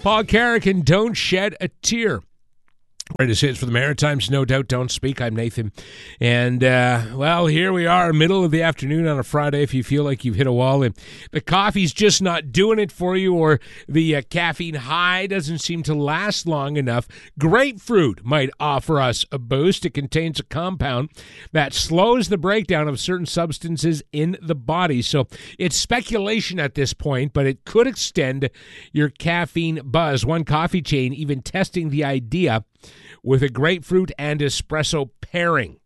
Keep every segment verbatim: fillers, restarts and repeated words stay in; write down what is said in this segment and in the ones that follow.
Paul Carrick and Don't Shed a Tear. Greatest hits for the Maritimes, no doubt. Don't speak. I'm Nathan. And, uh, well, here we are, middle of the afternoon on a Friday. If you feel like you've hit a wall and the coffee's just not doing it for you, or the uh, caffeine high doesn't seem to last long enough, grapefruit might offer us a boost. It contains a compound that slows the breakdown of certain substances in the body. So it's speculation at this point, but it could extend your caffeine buzz. One coffee chain even testing the idea with a grapefruit and espresso pairing.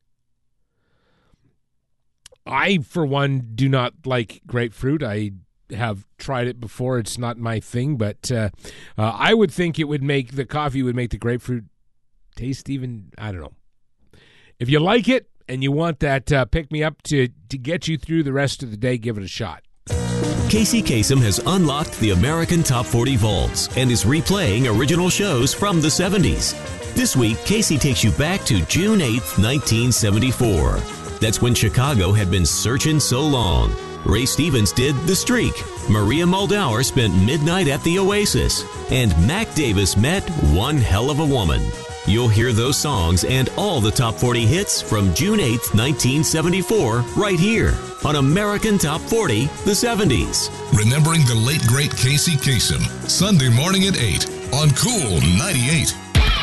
I, for one, do not like grapefruit. I have tried it before. It's not my thing, but uh, uh, I would think it would make the coffee would make the grapefruit taste even, I don't know. If you like it and you want that uh, pick-me-up to, to get you through the rest of the day, give it a shot. Casey Kasem has unlocked the American Top forty Vaults and is replaying original shows from the seventies. This week, Casey takes you back to June eighth, nineteen seventy-four. That's when Chicago had been searching so long. Ray Stevens did The Streak. Maria Muldaur spent midnight at the Oasis. And Mac Davis met One Hell of a Woman. You'll hear those songs and all the top forty hits from June eighth, nineteen seventy-four, right here on American Top forty, the seventies. Remembering the late, great Casey Kasem, Sunday morning at eight on Cool ninety-eight.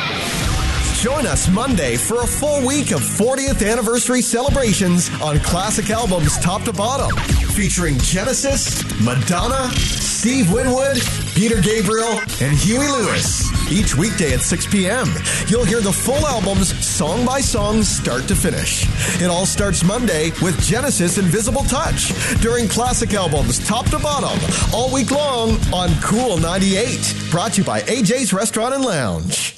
Join us Monday for a full week of fortieth anniversary celebrations on classic albums top to bottom, featuring Genesis, Madonna, Steve Winwood, Peter Gabriel, and Huey Lewis. Each weekday at six p.m., you'll hear the full albums song by song, start to finish. It all starts Monday with Genesis Invisible Touch during classic albums top to bottom all week long on Cool ninety-eight. Brought to you by A J's Restaurant and Lounge.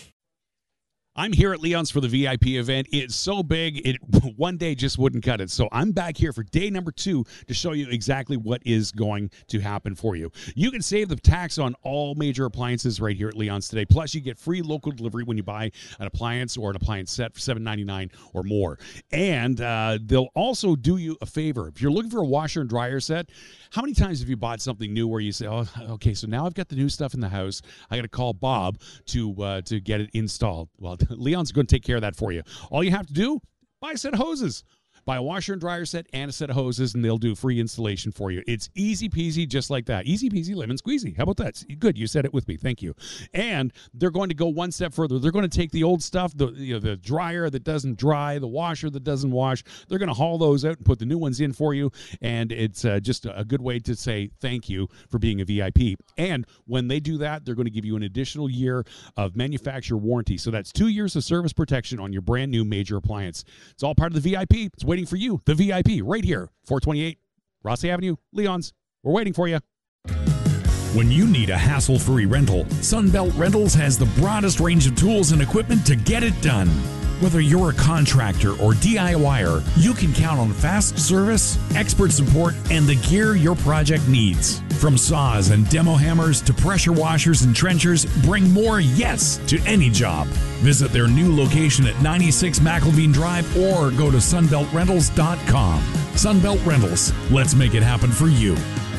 I'm here at Leon's for the V I P event. It's so big, it one day just wouldn't cut it. So I'm back here for day number two to show you exactly what is going to happen for you. You can save the tax on all major appliances right here at Leon's today. Plus, you get free local delivery when you buy an appliance or an appliance set for seven ninety-nine or more. And uh, they'll also do you a favor. If you're looking for a washer and dryer set, how many times have you bought something new where you say, oh, okay, so now I've got the new stuff in the house. I got to call Bob to uh, to get it installed. Well, Leon's going to take care of that for you. All you have to do, buy a set of hoses. Buy a washer and dryer set and a set of hoses, and they'll do free installation for you. It's easy peasy, just like that. Easy peasy, lemon squeezy. How about that? Good, you said it with me. Thank you. And they're going to go one step further. They're going to take the old stuff, the you know, the dryer that doesn't dry, the washer that doesn't wash. They're going to haul those out and put the new ones in for you. And it's uh, just a good way to say thank you for being a V I P. And when they do that, they're going to give you an additional year of manufacturer warranty. So that's two years of service protection on your brand new major appliance. It's all part of the V I P. It's waiting for you, the V I P, right here, four twenty-eight Rossley Avenue, Leon's. We're waiting for you. When you need a hassle-free rental, Sunbelt Rentals has the broadest range of tools and equipment to get it done. Whether you're a contractor or D I Y er, you can count on fast service, expert support, and the gear your project needs. From saws and demo hammers to pressure washers and trenchers, bring more yes to any job. Visit their new location at ninety-six McElveen Drive or go to sunbelt rentals dot com. Sunbelt Rentals, let's make it happen for you.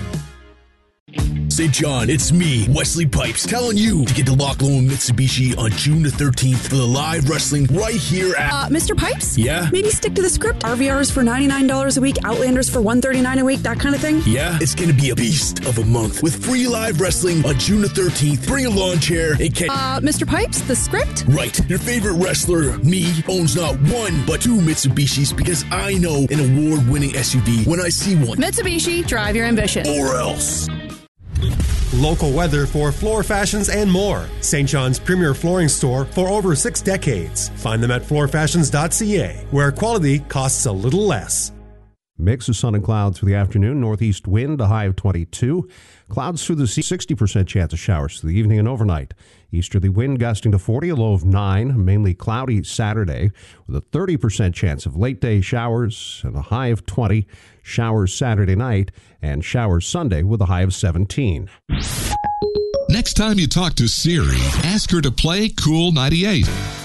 Saint John, it's me, Wesley Pipes, telling you to get to Loch Lomond Mitsubishi on June the thirteenth for the live wrestling right here at... Uh, Mister Pipes? Yeah? Maybe stick to the script. R V Rs for ninety-nine dollars a week, Outlanders for one hundred thirty-nine dollars a week, that kind of thing? Yeah? It's going to be a beast of a month with free live wrestling on June the thirteenth. Bring a lawn chair and catch... Uh, Mister Pipes, the script? Right. Your favorite wrestler, me, owns not one, but two Mitsubishis because I know an award-winning S U V when I see one. Mitsubishi, drive your ambition. Or else... Local weather for floor fashions and more. Saint John's premier flooring store for over six decades. Find them at floor fashions dot c a, where quality costs a little less. Mix of sun and clouds for the afternoon. Northeast wind, a high of twenty-two. Clouds through the sea, sixty percent chance of showers through the evening and overnight. Easterly wind gusting to forty, a low of nine. Mainly cloudy Saturday with a thirty percent chance of late day showers and a high of twenty. Showers Saturday night and showers Sunday with a high of seventeen. Next time you talk to Siri, ask her to play Cool ninety-eight.